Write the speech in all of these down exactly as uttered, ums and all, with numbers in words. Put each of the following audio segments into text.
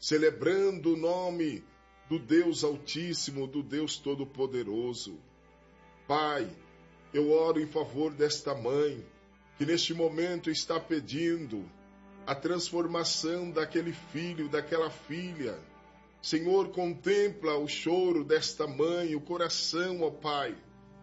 celebrando o nome do Deus Altíssimo, do Deus Todo-Poderoso. Pai, eu oro em favor desta mãe, que neste momento está pedindo a transformação daquele filho, daquela filha. Senhor, contempla o choro desta mãe, o coração, ó Pai,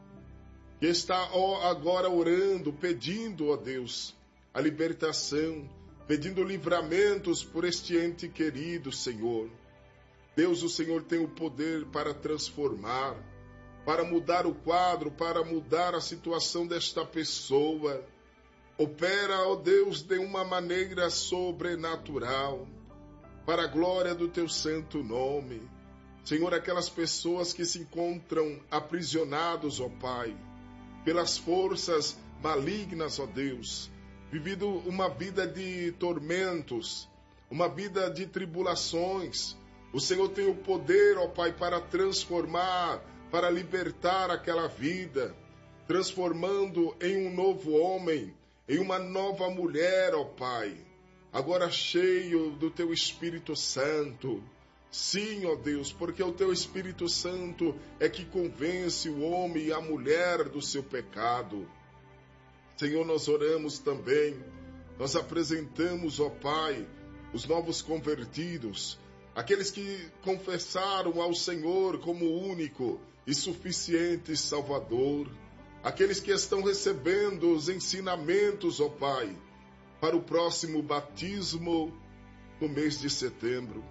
que está ó, agora orando, pedindo, ó Deus, a libertação, pedindo livramentos por este ente querido, Senhor. Deus, o Senhor tem o poder para transformar, para mudar o quadro, para mudar a situação desta pessoa. Opera, ó Deus, de uma maneira sobrenatural, para a glória do Teu santo nome. Senhor, aquelas pessoas que se encontram aprisionados, ó Pai, pelas forças malignas, ó Deus, vivido uma vida de tormentos, uma vida de tribulações. O Senhor tem o poder, ó Pai, para transformar, para libertar aquela vida, transformando em um novo homem, em uma nova mulher, ó Pai, agora cheio do Teu Espírito Santo. Sim, ó Deus, porque o Teu Espírito Santo é que convence o homem e a mulher do seu pecado. Senhor, nós oramos também, nós apresentamos, ó Pai, os novos convertidos, aqueles que confessaram ao Senhor como único e suficiente Salvador, aqueles que estão recebendo os ensinamentos, ó Pai, para o próximo batismo no mês de setembro.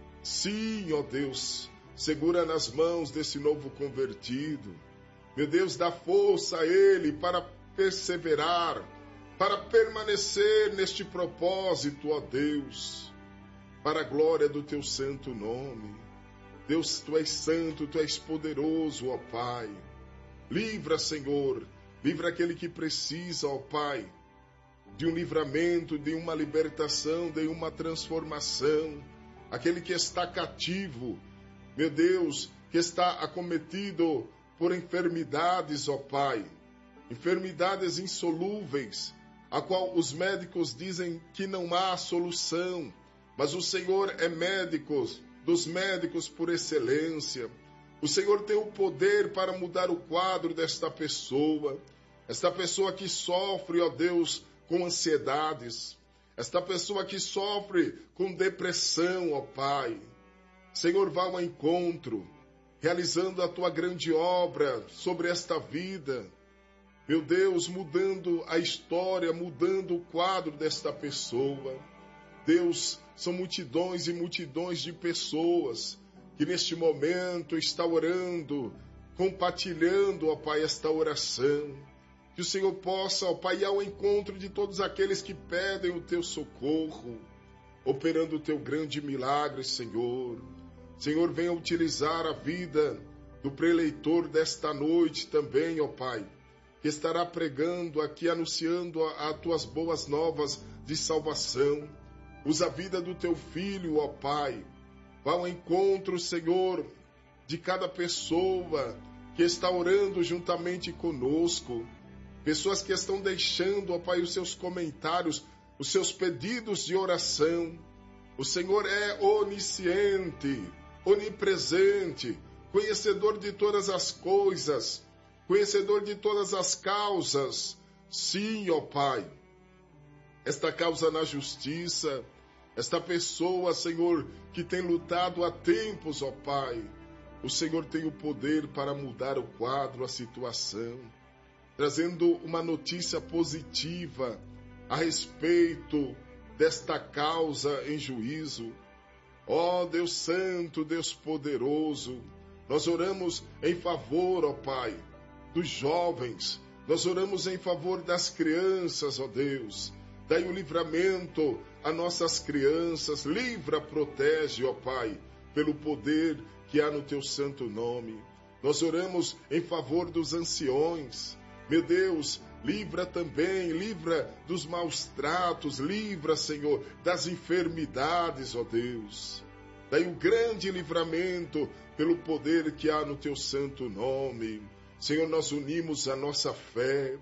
Sim, ó Deus, segura nas mãos desse novo convertido. Meu Deus, dá força a ele para perseverar, para permanecer neste propósito, ó Deus, para a glória do Teu santo nome. Deus, Tu és santo, Tu és poderoso, ó Pai. Livra, Senhor, livra aquele que precisa, ó Pai, de um livramento, de uma libertação, de uma transformação. Aquele que está cativo, meu Deus, que está acometido por enfermidades, ó Pai, enfermidades insolúveis, a qual os médicos dizem que não há solução, mas o Senhor é médico dos médicos por excelência. O Senhor tem o poder para mudar o quadro desta pessoa, esta pessoa que sofre, ó Deus, com ansiedades, esta pessoa que sofre com depressão, ó Pai. Senhor, vá ao encontro, realizando a Tua grande obra sobre esta vida. Meu Deus, mudando a história, mudando o quadro desta pessoa. Deus, são multidões e multidões de pessoas que neste momento está orando, compartilhando, ó Pai, esta oração. Que o Senhor possa, ó Pai, ir ao encontro de todos aqueles que pedem o Teu socorro, operando o Teu grande milagre, Senhor. Senhor, venha utilizar a vida do preleitor desta noite também, ó Pai, que estará pregando aqui, anunciando as Tuas boas novas de salvação. Usa a vida do Teu filho, ó Pai. Vá ao encontro, Senhor, de cada pessoa que está orando juntamente conosco. Pessoas que estão deixando, ó Pai, os seus comentários, os seus pedidos de oração. O Senhor é onisciente, onipresente, conhecedor de todas as coisas, conhecedor de todas as causas. Sim, ó Pai, esta causa na justiça, esta pessoa, Senhor, que tem lutado há tempos, ó Pai, o Senhor tem o poder para mudar o quadro, a situação, trazendo uma notícia positiva a respeito desta causa em juízo. Ó Deus Santo, Deus Poderoso, nós oramos em favor, ó Pai, dos jovens, nós oramos em favor das crianças, ó Deus. Dai o livramento a nossas crianças, livra, protege, ó Pai, pelo poder que há no Teu santo nome. Nós oramos em favor dos anciões. Meu Deus, livra também, livra dos maus tratos, livra, Senhor, das enfermidades, ó Deus. Dai o grande livramento pelo poder que há no Teu santo nome. Senhor, nós unimos a nossa fé,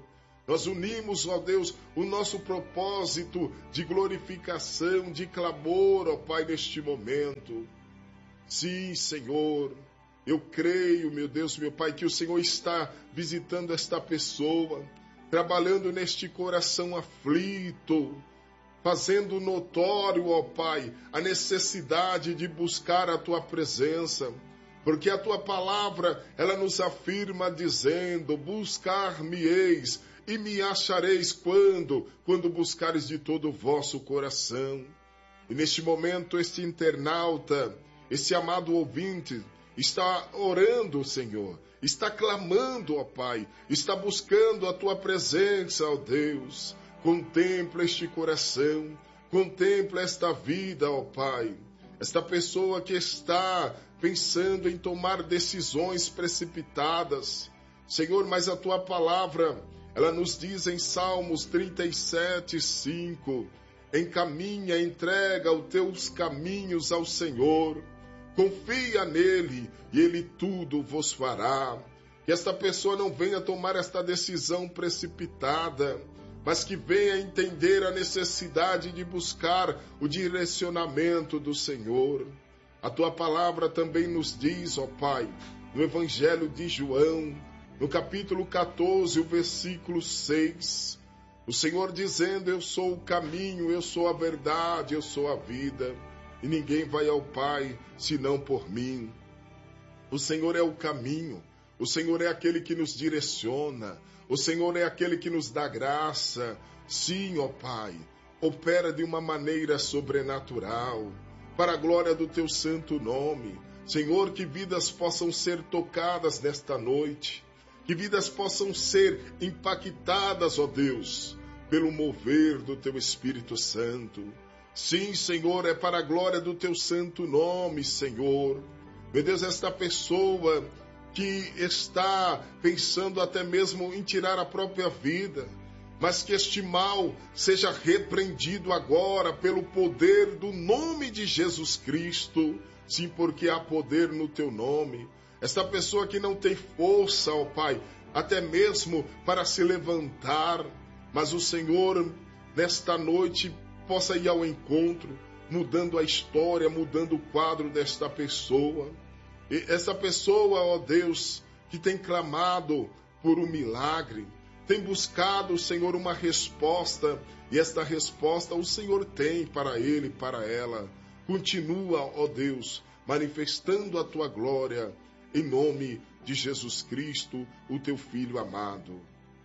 Nós unimos, ó Deus, o nosso propósito de glorificação, de clamor, ó Pai, neste momento. Sim, Senhor, eu creio, meu Deus, meu Pai, que o Senhor está visitando esta pessoa, trabalhando neste coração aflito, fazendo notório, ó Pai, a necessidade de buscar a Tua presença, porque a Tua palavra, ela nos afirma dizendo, buscar-me-eis e me achareis quando? Quando buscares de todo o vosso coração. E neste momento, este internauta, esse amado ouvinte, está orando, Senhor, está clamando, ó Pai, está buscando a Tua presença, ó Deus. Contempla este coração, contempla esta vida, ó Pai. Esta pessoa que está pensando em tomar decisões precipitadas. Senhor, mas a Tua palavra, ela nos diz em Salmos trinta e sete, cinco, encaminha, entrega os teus caminhos ao Senhor, confia nele e ele tudo vos fará. Que esta pessoa não venha tomar esta decisão precipitada, mas que venha entender a necessidade de buscar o direcionamento do Senhor. A Tua palavra também nos diz, ó Pai, no Evangelho de João, no capítulo quatorze, o versículo seis, o Senhor dizendo, eu sou o caminho, eu sou a verdade, eu sou a vida, e ninguém vai ao Pai senão por mim. O Senhor é o caminho, o Senhor é aquele que nos direciona, o Senhor é aquele que nos dá graça. Sim, ó Pai, opera de uma maneira sobrenatural, para a glória do Teu santo nome. Senhor, que vidas possam ser tocadas nesta noite, que vidas possam ser impactadas, ó Deus, pelo mover do Teu Espírito Santo. Sim, Senhor, é para a glória do Teu santo nome, Senhor. Meu Deus, esta pessoa que está pensando até mesmo em tirar a própria vida, mas que este mal seja repreendido agora pelo poder do nome de Jesus Cristo. Sim, porque há poder no Teu nome. Esta pessoa que não tem força, ó Pai, até mesmo para se levantar, mas o Senhor, nesta noite, possa ir ao encontro, mudando a história, mudando o quadro desta pessoa. E essa pessoa, ó Deus, que tem clamado por um milagre, tem buscado, Senhor, uma resposta, e esta resposta o Senhor tem para ele, para ela. Continua, ó Deus, manifestando a Tua glória, em nome de Jesus Cristo, o Teu Filho amado.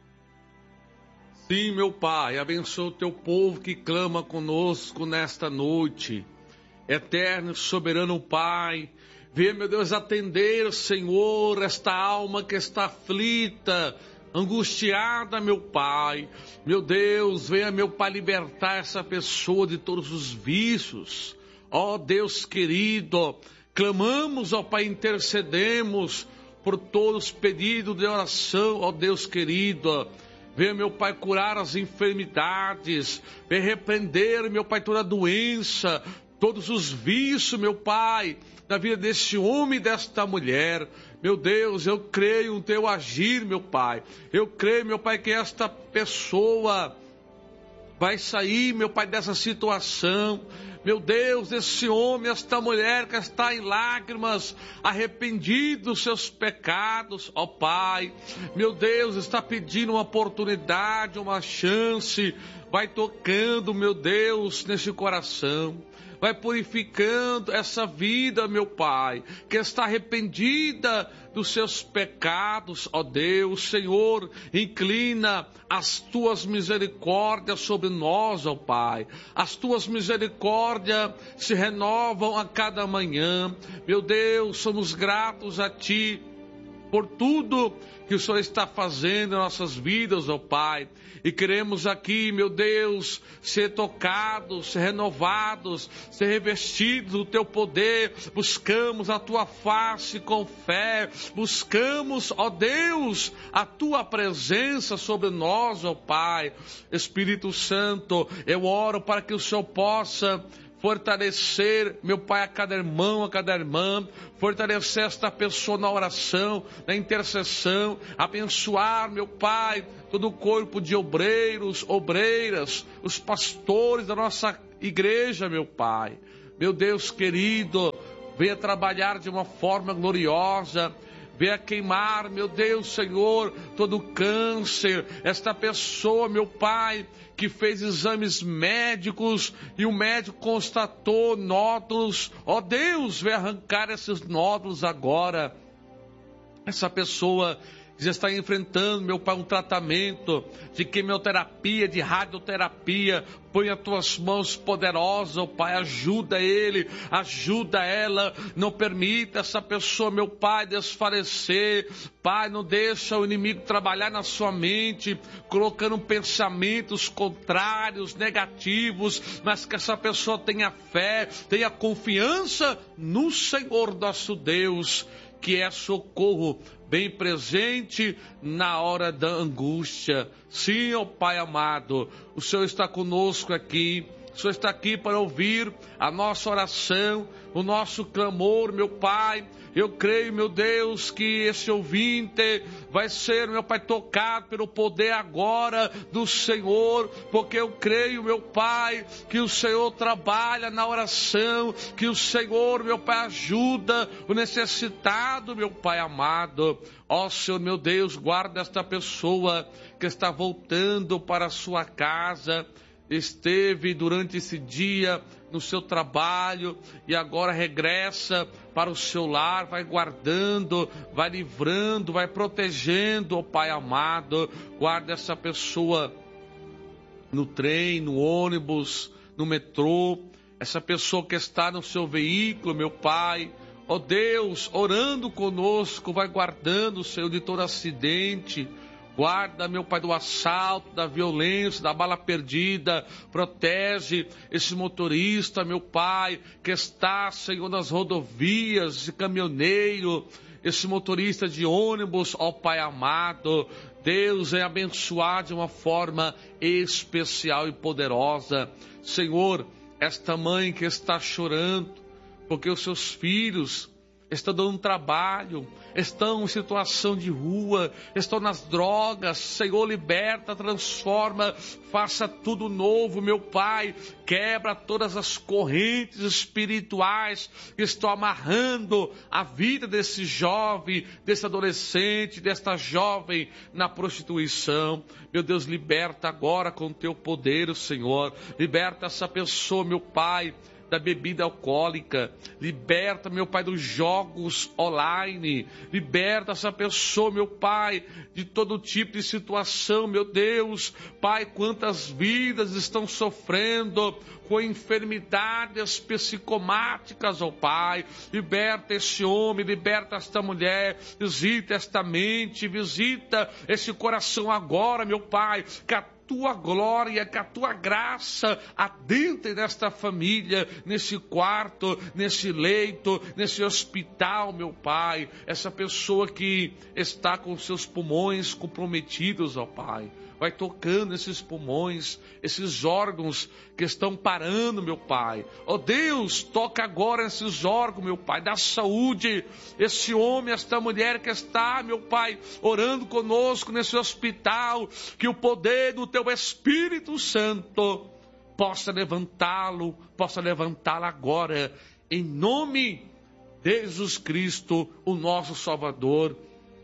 Sim, meu Pai, abençoa o Teu povo que clama conosco nesta noite. Eterno, soberano Pai, venha, meu Deus, atender, Senhor, esta alma que está aflita, angustiada, meu Pai. Meu Deus, venha, meu Pai, libertar essa pessoa de todos os vícios. Ó Deus querido, clamamos, ó Pai, intercedemos por todos os pedidos de oração, ó Deus querido. Venha, meu Pai, curar as enfermidades, venha repreender, meu Pai, toda doença, todos os vícios, meu Pai, da vida desse homem e desta mulher. Meu Deus, eu creio no Teu agir, meu Pai. Eu creio, meu Pai, que esta pessoa vai sair, meu Pai, dessa situação. Meu Deus, esse homem, esta mulher que está em lágrimas, arrependido dos seus pecados, ó Pai. Meu Deus, está pedindo uma oportunidade, uma chance. Vai tocando, meu Deus, nesse coração. Vai purificando essa vida, meu Pai, que está arrependida dos seus pecados, ó Deus. Senhor, inclina as Tuas misericórdias sobre nós, ó Pai. As Tuas misericórdias se renovam a cada manhã. Meu Deus, somos gratos a Ti por tudo que o Senhor está fazendo em nossas vidas, ó Pai. E queremos aqui, meu Deus, ser tocados, ser renovados, ser revestidos do Teu poder. Buscamos a Tua face com fé. Buscamos, ó Deus, a Tua presença sobre nós, ó Pai. Espírito Santo, eu oro para que o Senhor possa fortalecer, meu Pai, a cada irmão, a cada irmã, fortalecer esta pessoa na oração, na intercessão, abençoar, meu Pai, todo o corpo de obreiros, obreiras, os pastores da nossa igreja, meu Pai. Meu Deus querido, venha trabalhar de uma forma gloriosa, venha queimar, meu Deus, Senhor, todo o câncer, esta pessoa, meu Pai, que fez exames médicos e o médico constatou nódulos, ó Deus, venha arrancar esses nódulos agora. Essa pessoa já está enfrentando, meu Pai, um tratamento de quimioterapia, de radioterapia. Põe as tuas mãos poderosas, ó Pai, ajuda ele, ajuda ela. Não permita essa pessoa, meu Pai, desfalecer. Pai, não deixa o inimigo trabalhar na sua mente, colocando pensamentos contrários, negativos, mas que essa pessoa tenha fé, tenha confiança no Senhor nosso Deus, que é socorro bem presente na hora da angústia. Sim, ó Pai amado, o Senhor está conosco aqui, o Senhor está aqui para ouvir a nossa oração, o nosso clamor, meu Pai. Eu creio, meu Deus, que esse ouvinte vai ser, meu Pai, tocado pelo poder agora do Senhor, porque eu creio, meu Pai, que o Senhor trabalha na oração, que o Senhor, meu Pai, ajuda o necessitado, meu Pai amado. Ó Senhor, meu Deus, guarda esta pessoa que está voltando para a sua casa, esteve durante esse dia no seu trabalho e agora regressa para o seu lar, vai guardando, vai livrando, vai protegendo, ó Pai amado. Guarda essa pessoa no trem, no ônibus, no metrô, essa pessoa que está no seu veículo, meu Pai. Ó Deus, orando conosco, vai guardando o Senhor de todo acidente. Guarda, meu Pai, do assalto, da violência, da bala perdida. Protege esse motorista, meu Pai, que está, Senhor, nas rodovias, esse caminhoneiro, esse motorista de ônibus, ó Pai amado. Deus, é abençoar de uma forma especial e poderosa. Senhor, esta mãe que está chorando, porque os seus filhos estão dando um trabalho, estão em situação de rua, estão nas drogas. Senhor, liberta, transforma, faça tudo novo, meu Pai. Quebra todas as correntes espirituais que estão amarrando a vida desse jovem, desse adolescente, desta jovem na prostituição. Meu Deus, liberta agora com o teu poder, Senhor. Liberta essa pessoa, meu Pai, da bebida alcoólica. Liberta, meu Pai, dos jogos online. Liberta essa pessoa, meu Pai, de todo tipo de situação, meu Deus. Pai, quantas vidas estão sofrendo com enfermidades psicomáticas, ó Pai. Liberta esse homem, liberta esta mulher, visita esta mente, visita esse coração agora, meu Pai, que a tua glória, que a tua graça adentre nesta família, nesse quarto, nesse leito, nesse hospital, meu Pai. Essa pessoa que está com seus pulmões comprometidos, ó Pai, vai tocando esses pulmões, esses órgãos que estão parando, meu Pai. Ó Deus, toca agora esses órgãos, meu Pai, da saúde. Esse homem, esta mulher que está, meu Pai, orando conosco nesse hospital, que o poder do teu Espírito Santo possa levantá-lo, possa levantá-la agora, em nome de Jesus Cristo, o nosso Salvador.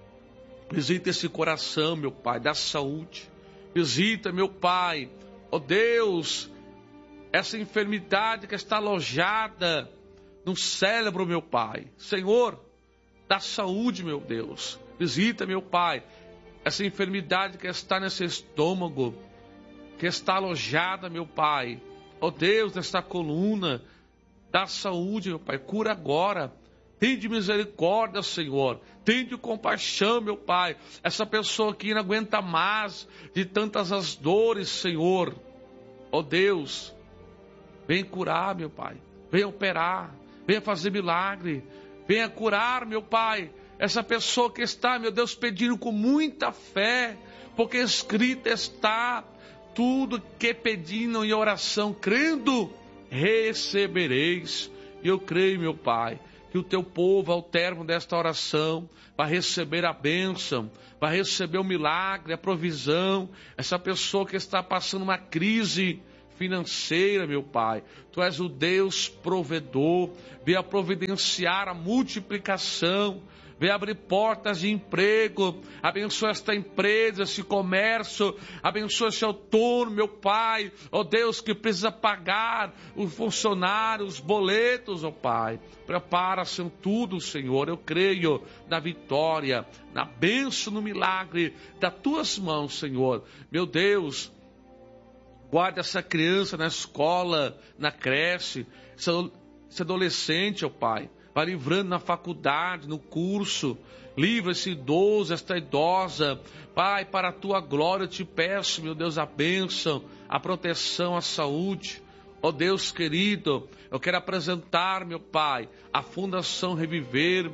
Visita esse coração, meu Pai, da saúde. Visita, meu Pai, ó Deus, essa enfermidade que está alojada no cérebro, meu Pai. Senhor, da saúde, meu Deus. Visita, meu Pai, essa enfermidade que está nesse estômago, que está alojada, meu Pai. Ó Deus, nesta coluna, da saúde, meu Pai. Cura agora. Tende misericórdia, Senhor. Tende compaixão, meu Pai. Essa pessoa que não aguenta mais de tantas as dores, Senhor. Ó Deus, vem curar, meu Pai. Venha operar. Venha fazer milagre. Venha curar, meu Pai. Essa pessoa que está, meu Deus, pedindo com muita fé. Porque escrito está tudo que pedindo em oração, crendo, recebereis. E eu creio, meu Pai, que o teu povo, ao término desta oração, vai receber a bênção, vai receber o milagre, a provisão. Essa pessoa que está passando uma crise financeira, meu Pai, Tu és o Deus provedor, venha providenciar a multiplicação, venha abrir portas de emprego, abençoa esta empresa, esse comércio, abençoa esse autônomo, meu Pai, ó Deus, que precisa pagar os funcionários, os boletos, ó Pai, prepara-se em tudo, Senhor, eu creio na vitória, na bênção, no milagre das Tuas mãos, Senhor, meu Deus. Guarda essa criança na escola, na creche, esse adolescente, ó Pai. Vai livrando na faculdade, no curso. Livra esse idoso, esta idosa. Pai, para a Tua glória eu te peço, meu Deus, a bênção, a proteção, a saúde. Ó Deus querido, eu quero apresentar, meu Pai, a Fundação Reviver,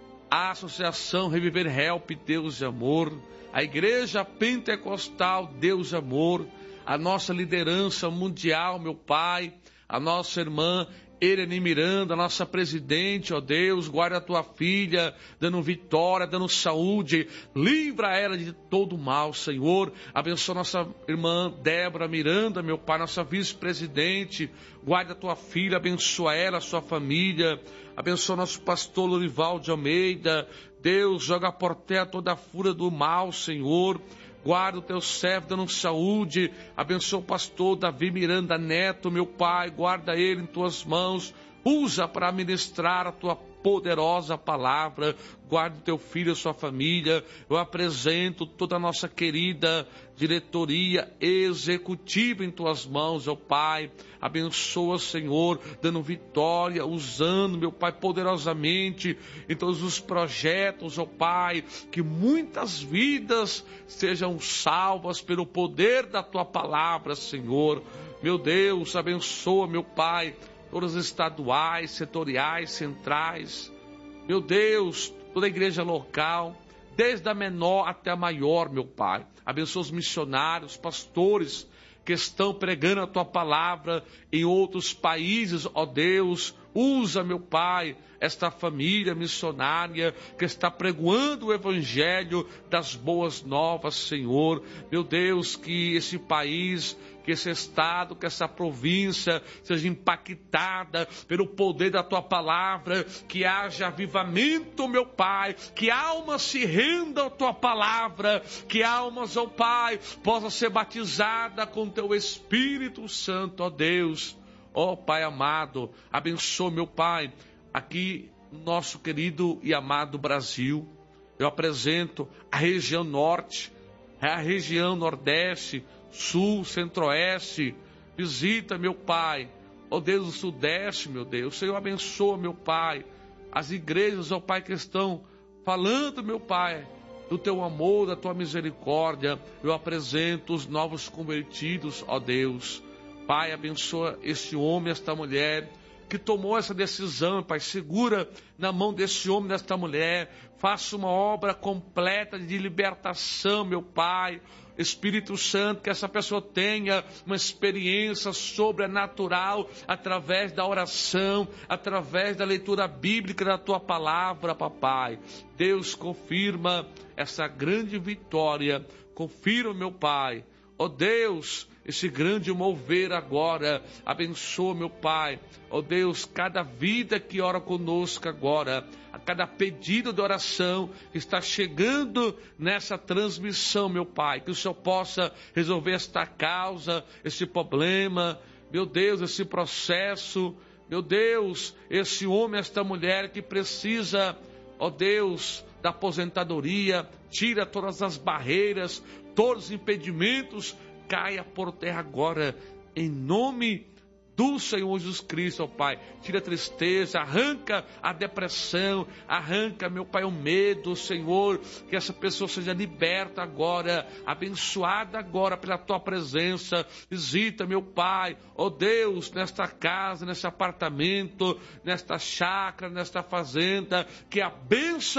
a Associação Reviver Help, Deus de Amor, a Igreja Pentecostal, Deus de Amor, a nossa liderança mundial, meu Pai, a nossa irmã Irene Miranda, a nossa presidente, ó Deus, guarda a Tua filha, dando vitória, dando saúde, livra ela de todo mal, Senhor, abençoa nossa irmã Débora Miranda, meu Pai, nossa vice-presidente, guarda a Tua filha, abençoa ela, a sua família, abençoa nosso pastor Lorival de Almeida, Deus, joga por terra toda a fúria do mal, Senhor, guarda o Teu servo dando saúde, abençoa o pastor Davi Miranda Neto, meu Pai, guarda ele em Tuas mãos, usa para ministrar a Tua poderosa palavra, guarda o Teu filho e a sua família. Eu apresento toda a nossa querida diretoria executiva em Tuas mãos, ó Pai, abençoa, Senhor, dando vitória, usando, meu Pai, poderosamente em todos os projetos, ó Pai, que muitas vidas sejam salvas pelo poder da Tua palavra, Senhor. Meu Deus, abençoa, meu Pai, todas as estaduais, setoriais, centrais, meu Deus, toda a igreja local, desde a menor até a maior, meu Pai. Abençoa os missionários, pastores que estão pregando a Tua palavra em outros países, ó Deus. Usa, meu Pai, esta família missionária que está pregoando o evangelho das boas novas, Senhor. Meu Deus, que esse país, que esse estado, que essa província seja impactada pelo poder da Tua palavra, que haja avivamento, meu Pai, que almas se rendam à Tua palavra, que almas, ó Pai, possam ser batizadas com Teu Espírito Santo, ó Deus. Ó Pai amado, abençoa, meu Pai, aqui no nosso querido e amado Brasil. Eu apresento a região norte, a região nordeste, sul, centro-oeste. Visita, meu Pai, ó Deus, o sudeste, meu Deus. O Senhor abençoa, meu Pai, as igrejas, ó Pai, que estão falando, meu Pai, do Teu amor, da Tua misericórdia. Eu apresento os novos convertidos, ó Deus. Pai, abençoa este homem, esta mulher que tomou essa decisão, Pai. Segura na mão desse homem, desta mulher. Faça uma obra completa de libertação, meu Pai. Espírito Santo, que essa pessoa tenha uma experiência sobrenatural através da oração, através da leitura bíblica da Tua palavra, papai. Deus, confirma essa grande vitória. Confirma, meu Pai. Ó Deus, esse grande mover agora, abençoa, meu Pai, ó Deus, cada vida que ora conosco agora, a cada pedido de oração que está chegando nessa transmissão, meu Pai, que o Senhor possa resolver esta causa, esse problema, meu Deus, esse processo, meu Deus, esse homem, esta mulher que precisa, ó Deus, da aposentadoria, tira todas as barreiras, todos os impedimentos, caia por terra agora, em nome do Senhor Jesus Cristo, ó Pai. Tira a tristeza, arranca a depressão, arranca, meu Pai, o medo, Senhor, que essa pessoa seja liberta agora, abençoada agora pela Tua presença. Visita, meu Pai, ó Deus, nesta casa, nesse apartamento, nesta chácara, nesta fazenda, que a bênção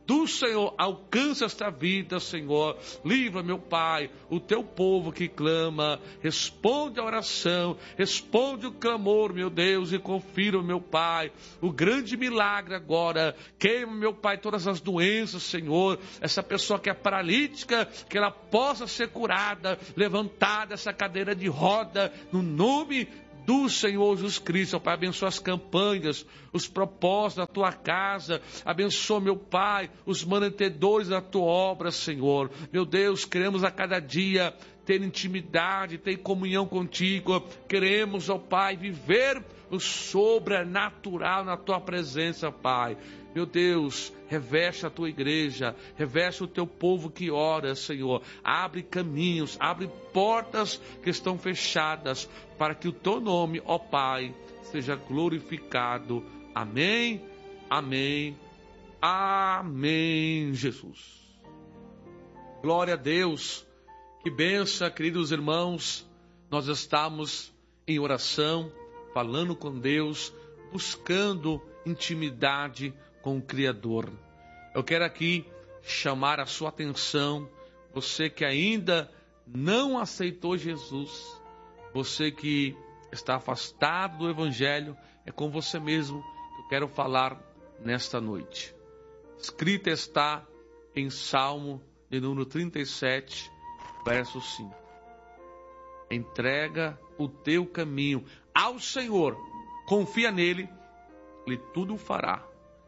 do Senhor alcance esta vida, Senhor. Livra, meu Pai, o teu povo que clama. Responde a oração, responde o clamor, meu Deus, e confira, meu Pai, o grande milagre agora. Queima, meu Pai, todas as doenças, Senhor. Essa pessoa que é paralítica, que ela possa ser curada, levantar dessa cadeira de roda, no nome do Senhor Jesus Cristo. Pai, abençoa as campanhas, os propósitos da tua casa. Abençoa, meu Pai, os mantenedores da tua obra, Senhor. Meu Deus, queremos a cada dia ter intimidade, ter comunhão contigo. Queremos, ó Pai, viver o sobrenatural na tua presença, Pai. Meu Deus, reveste a tua igreja, reveste o teu povo que ora, Senhor. Abre caminhos, abre portas que estão fechadas, para que o teu nome, ó Pai, seja glorificado. Amém, amém, amém, Jesus. Glória a Deus. Que bênção, queridos irmãos. Nós estamos em oração, falando com Deus, buscando intimidade com o Criador. Eu quero aqui chamar a sua atenção, você que ainda não aceitou Jesus, você que está afastado do Evangelho, é com você mesmo que eu quero falar nesta noite. Escrita está em Salmo de número trinta e sete, verso cinco. Entrega o teu caminho ao Senhor, confia nele, Ele tudo fará.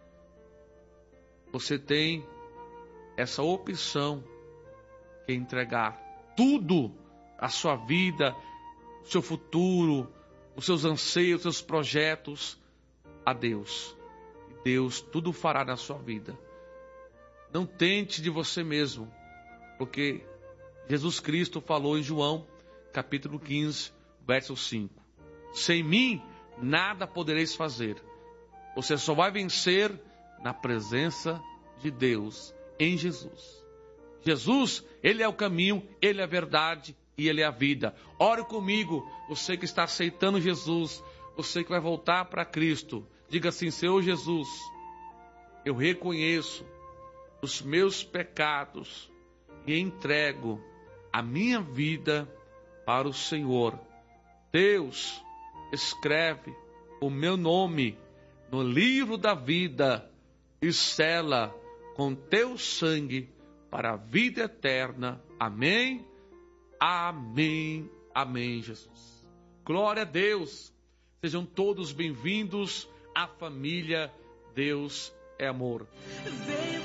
Você tem essa opção que é entregar tudo, a sua vida, o seu futuro, os seus anseios, os seus projetos a Deus. Deus tudo fará na sua vida. Não tente de você mesmo, porque Jesus Cristo falou em João, capítulo quinze, verso cinco. Sem mim, nada podereis fazer. Você só vai vencer na presença de Deus, em Jesus. Jesus, Ele é o caminho, Ele é a verdade e Ele é a vida. Ore comigo, você que está aceitando Jesus, você que vai voltar para Cristo. Diga assim: Senhor Jesus, eu reconheço os meus pecados e entrego a minha vida para o Senhor. Deus, escreve o meu nome no livro da vida e sela com teu sangue para a vida eterna. Amém, amém, amém, Jesus. Glória a Deus. Sejam todos bem-vindos à família Deus é Amor.